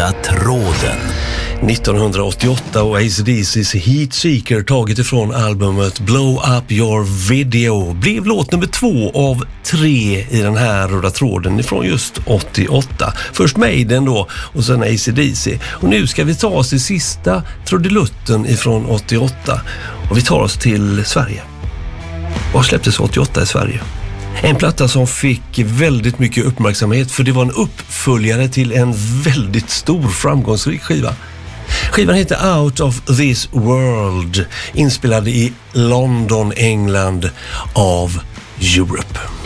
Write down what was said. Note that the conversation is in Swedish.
Röda tråden. 1988 och AC/DC's Heat Seeker, taget ifrån albumet Blow Up Your Video, blev låt nummer 2 av 3 i den här röda tråden ifrån just 88. Först Maiden då och sen AC/DC. Och nu ska vi ta oss till sista trudelutten ifrån 88 och vi tar oss till Sverige. Vad släpptes 88 i Sverige? En platta som fick väldigt mycket uppmärksamhet för det var en uppföljare till en väldigt stor framgångsrik skiva. Skivan heter Out of This World, inspelad i London, England av Europe.